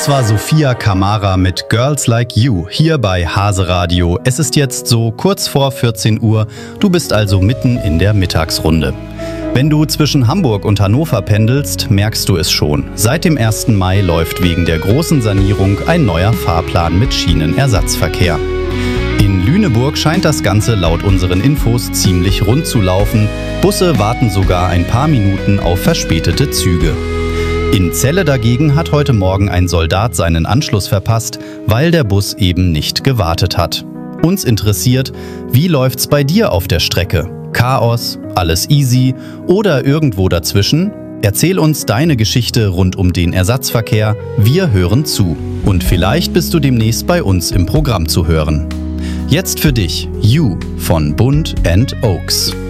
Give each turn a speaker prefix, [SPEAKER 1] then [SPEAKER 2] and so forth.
[SPEAKER 1] Das war Sophia Kamara mit Girls Like You hier bei Hase Radio. Es ist jetzt so kurz vor 14 Uhr. Du bist also mitten in der Mittagsrunde. Wenn du zwischen Hamburg und Hannover pendelst, merkst du es schon. Seit dem 1. Mai läuft wegen der großen Sanierung ein neuer Fahrplan mit Schienenersatzverkehr. In Lüneburg scheint das Ganze laut unseren Infos ziemlich rund zu laufen. Busse warten sogar ein paar Minuten auf verspätete Züge. In Celle dagegen hat heute Morgen ein Soldat seinen Anschluss verpasst, weil der Bus eben nicht gewartet hat. Uns interessiert, wie läuft's bei dir auf der Strecke? Chaos, alles easy oder irgendwo dazwischen? Erzähl uns deine Geschichte rund um den Ersatzverkehr. Wir hören zu. Und vielleicht bist du demnächst bei uns im Programm zu hören. Jetzt für dich You von Bund & Oaks.